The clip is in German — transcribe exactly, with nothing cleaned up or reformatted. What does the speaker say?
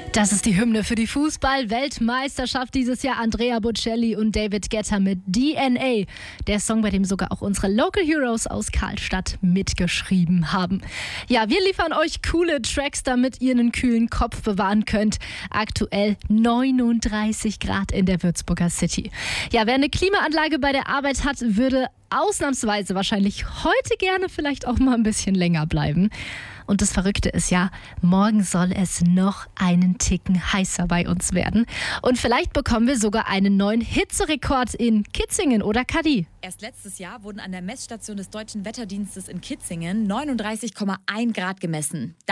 Das ist die Hymne für die Fußball-Weltmeisterschaft dieses Jahr. Andrea Bocelli und David Guetta mit D N A. Der Song, bei dem sogar auch unsere Local Heroes aus Karlstadt mitgeschrieben haben. Ja, wir liefern euch coole Tracks, damit ihr einen kühlen Kopf bewahren könnt. Aktuell neununddreißig Grad in der Würzburger City. Ja, wer eine Klimaanlage bei der Arbeit hat, würde ausnahmsweise wahrscheinlich heute gerne vielleicht auch mal ein bisschen länger bleiben. Und das Verrückte ist ja, morgen soll es noch einen Ticken heißer bei uns werden. Und vielleicht bekommen wir sogar einen neuen Hitzerekord in Kitzingen oder Kadi. Erst letztes Jahr wurden an der Messstation des Deutschen Wetterdienstes in Kitzingen neununddreißig Komma eins Grad gemessen.